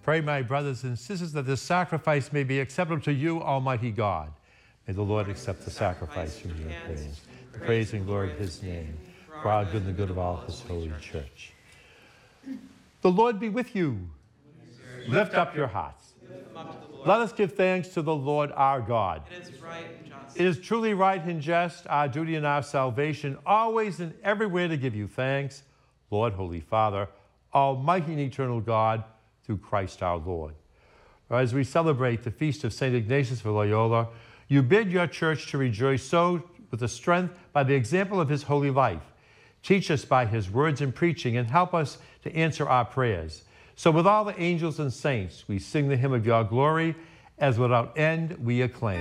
Pray, my brothers and sisters, that this sacrifice may be acceptable to you, Almighty God. May the Lord accept the sacrifice from your praise, the praise and glory of his name, for our good and the good of all his holy church. The Lord be with you. Lift up your hearts. Let us give thanks to the Lord our God. It is right and just. It is truly right and just, our duty and our salvation, always and everywhere to give you thanks, Lord, Holy Father, Almighty and eternal God, through Christ our Lord. As we celebrate the feast of St. Ignatius of Loyola, you bid your church to rejoice so with the strength by the example of his holy life. Teach us by his words and preaching, and help us to answer our prayers. So with all the angels and saints, we sing the hymn of your glory, as without end we acclaim.